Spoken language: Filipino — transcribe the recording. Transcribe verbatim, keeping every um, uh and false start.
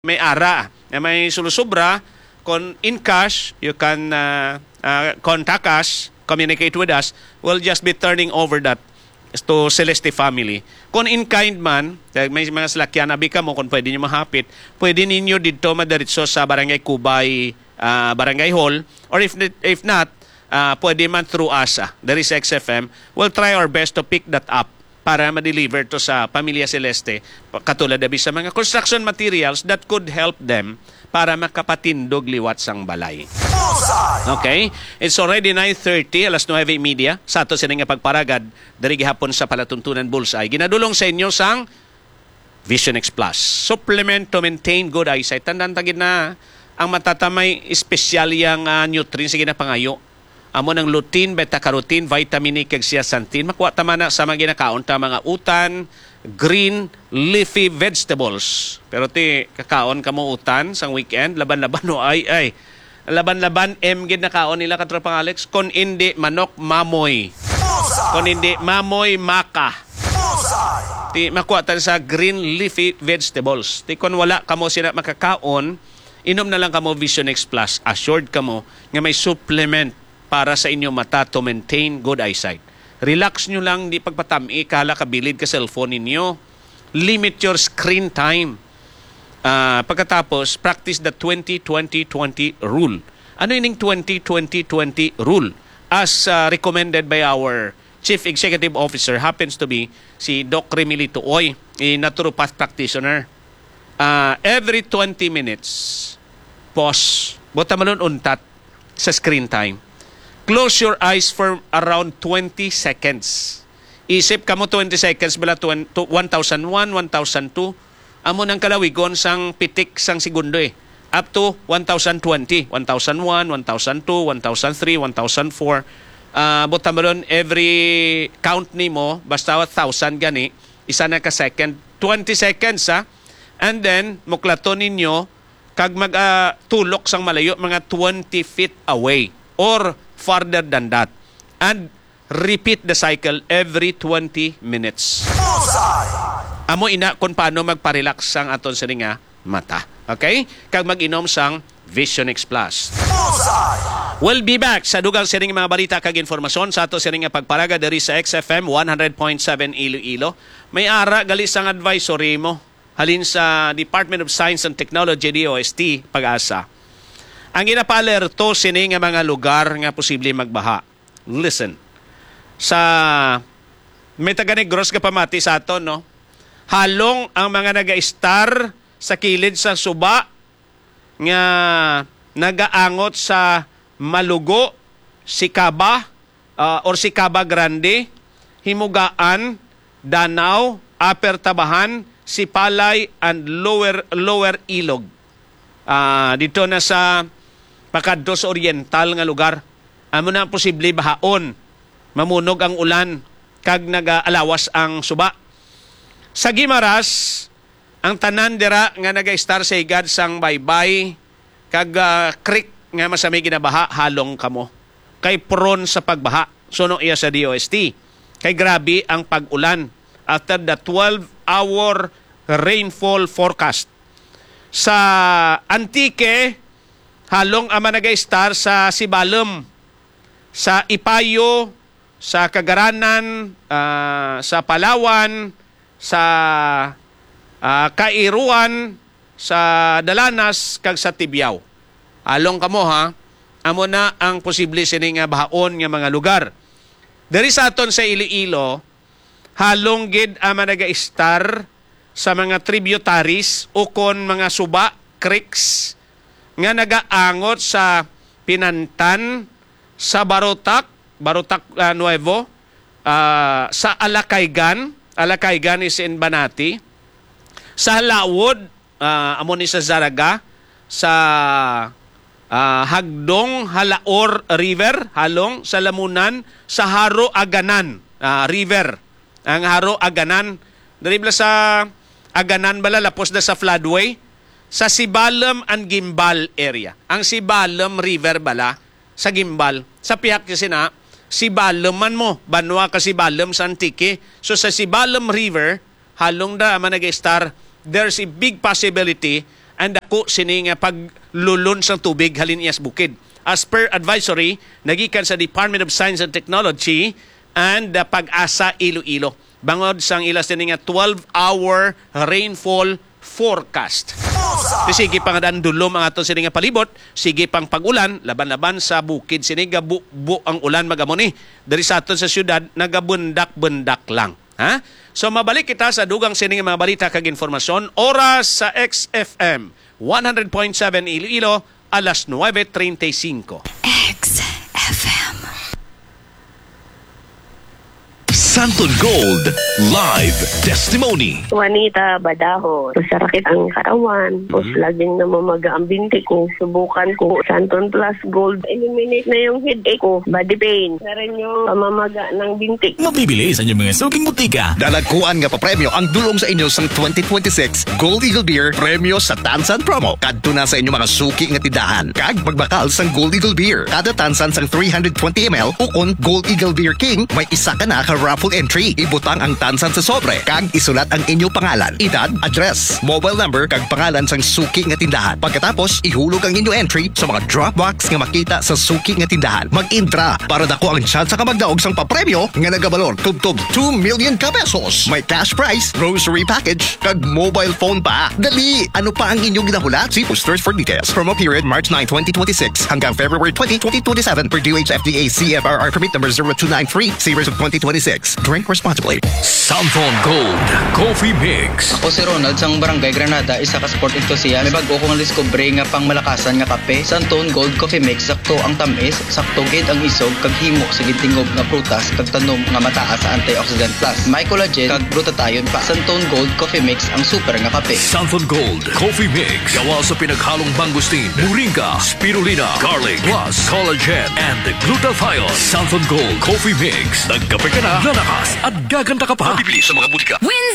may ara, na may sulusubra, kung in cash, you can uh, uh, contact us, communicate with us. We'll just be turning over that to Celeste family. Kung in kind man, may mga salakyan abi ka mo, kung pwede nyo mahapit, pwede ninyo dito madiritso sa Barangay Kubay, uh, Barangay Hall, or if if not, uh, pwede man through A S A, there is X F M. We'll try our best to pick that up para ma-deliver to sa Pamilya Celeste, katulad abi sa mga construction materials that could help them para makapatindog liwat sang balay. Okay? It's already nine thirty, alas nueve media, sa ato sining pagparagad, dari gihapon sa Palatuntunan Bullseye. Ginadulong sa inyo sang Vision X Plus. Supplement to maintain good eyesight. Tandaan tagid na, ang matatamay espesyal yang uh, nutrients sige na pangayo. Amo ng lutein, beta-carotene, vitamin E, kag zeaxanthin. Makuha tama na sa mga ginakaon ta mga utan, green, leafy vegetables. Pero ti, kakaon ka mo utan sang weekend, laban-laban o ay ay. Laban-laban, M gid nakaon nila katropang Alex. Kung hindi, manok, mamoy. Kung hindi, mamoy, maka. Ti, makuha ta sa green, leafy vegetables. Ti, kung wala kamo sila makakaon, inom na lang kamo Vision X Plus. Assured kamo nga may supplement para sa inyong mata to maintain good eyesight. Relax nyo lang, di pagpatami, kala kabilid ka cellphone ninyo. Limit your screen time. Uh, pagkatapos, practice the twenty twenty twenty rule. Ano yung twenty twenty twenty rule? As uh, recommended by our Chief Executive Officer, happens to be si Doc Remilito Oy, a naturopath practitioner. Uh, every twenty minutes, pause. Bota malun untat sa screen time. Close your eyes for around twenty seconds. Isip ka mo twenty seconds bala one thousand one, one thousand two. Amo nang kalawigon sang pitik sang segundo eh. Up to one thousand twenty, one thousand one, one thousand two, one thousand three, one thousand four. Uh, Buta mo ron, every count ni mo, basta one thousand gani, isa na ka second, twenty seconds ha. And then, muklato ninyo, kag mag-tulok uh, sang malayo, mga twenty feet away. Or farther than that. And repeat the cycle every twenty minutes. Amo ina kung paano magparelax sang aton sa nga mata. Okay? Kag mag-inom sang Vision X Plus. We'll be back sa dugang sining mga balita kag informasyon sa ato sining nga pagparaga diri sa X F M one hundred point seven Iloilo. May ara gali sang advisory mo halin sa Department of Science and Technology D O S T Pag-asa. Ang ginapalerto sini nga mga lugar nga posible magbaha. Listen. Sa may taga-Negros ka pamati sa ato, no? Halong ang mga naga-star sa kilid sa suba nga nagaangot sa Malugo, Sikaba, uh, or Sikaba Grande, Himugaan, Danau, Upper Tabahan, Sipalay, and Lower Lower Ilog. Uh, dito na sa Pakadto sa Oriental nga lugar. Amo na posible bahaon. Mamunog ang ulan kag nagaalawas ang suba. Sa Gimaras, ang tanan dira nga naga-star sa igad sang baybay kag uh, creek nga masami ginabaha halong kamo. Kay prone sa pagbaha. Suno iya sa D O S T. Kay grabe ang pag-ulan after the twelve hour rainfall forecast. Sa Antique, halong ama nag-star sa Sibalem, sa Ipayo, sa Kagaranan, uh, sa Palawan, sa uh, Kairuan, sa Dalanas, kag sa Tibiao. Halong kamo ha, amo na ang posible sining nga bahaon nga mga lugar. Diri sa aton sa Iloilo, halong gid ama nag-star sa mga tributaries o kon mga suba, creeks, nga nagaangot sa Pinantan, sa Barotac, Barotac uh, Nuevo, uh, sa Alacaygan, Alacaygan is in Banati, sa Laod, uh, amo ni sa Zaraga, sa uh, Hagdong, Halaor River, halong, sa Lamunan, sa Haro Aganan uh, River. Ang Haro Aganan, daribla sa Aganan bala, lapos na sa floodway, sa Sibalem and Gimbal area. Ang Sibalem River bala, sa Gimbal, sa piyak kasi na, Sibalem man mo, banwa ka Sibalem sa Antique. So sa Sibalem River, halong da man nag-star, there's a big possibility and dako sini nga paglulun sa tubig halin iyas bukid. As per advisory nagikan sa Department of Science and Technology and uh, Pag-asa Iloilo. Bangod sang ilas din nga twelve hour rainfall forecast. Di sige pang daan dulom ang aton sini nga palibot, sige pang pag-ulan, laban-laban sa bukid sini gabu-bu ang ulan magamo ni. Dari sa aton sa syudad nagabundak-bundak lang. Ha? So mabalik kita sa dugang sini nga mga balita kag informasyon. Oras sa X F M one hundred point seven Iloilo, alas nueve treinta y cinco. X F M. Santon Gold Live Testimony. Juanita Badaho. Masarakit ang katawan. Tapos Mm-hmm. laging namamaga ang binti ko. Subukan ko. Santon Plus Gold. Eliminate na yung headache ko. Body pain. Na rin yung pamamaga ng binti. Mabibili sa inyong mga suking butika. Dalagkuan nga pa premyo ang dulong sa inyo sang twenty twenty-six Gold Eagle Beer premyo sa Tansan Promo. Kadto na sa inyong mga suki nga tindahan. Kag magbakal sang Gold Eagle Beer. Kada Tansan sang three hundred twenty milliliters ukon Gold Eagle Beer King, may isa ka na ka raffle entry. Ibutang ang tansan sa sobre. Kag isulat ang inyong pangalan, edad, address, mobile number, kag pangalan sang suki nga tindahan. Pagkatapos, ihulog ang inyong entry sa mga drop box nga makita sa suki nga tindahan. Mag-intra para dako ang chance ka magdaog sang papremyo nga nagabalor tubtob two million ka pesos. May cash prize, grocery package, kag mobile phone pa. Dali! Ano pa ang inyong ginahulat? See posters for details. Promo period March ninth, twenty twenty-six hanggang February twentieth, twenty twenty-seven per D O H F D A C F R R permit number zero two nine three, series of twenty twenty-six. Drink responsibly. Santon Gold Coffee Mix. Ako si Ronald sang Barangay Granada, isa ka sport enthusiast. May bago kong discovery nga pang malakasan nga kape. Santon Gold Coffee Mix, sakto ang tamis, sakto gid ang isog, kag himo sa tingog nga prutas, kag tanom nga mataas sa antioxidant plus. May collagen kag glutathione pa. Santon Gold Coffee Mix ang super nga kape. Santon Gold Coffee Mix. Gawa sa pinaghalong mangustin, moringa, spirulina, garlic, plus collagen and glutathione. Santon Gold Coffee Mix. Nagkape ka na, lalakas at gaganda ka pa. Bibili sa mga butika.